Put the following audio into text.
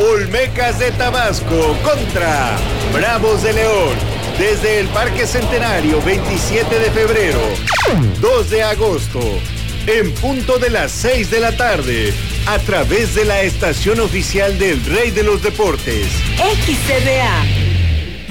Olmecas de Tabasco contra Bravos de León. Desde el Parque Centenario, 27 de febrero, 2 de agosto, en punto de las 6 de la tarde, a través de la estación oficial del Rey de los Deportes. XCDA.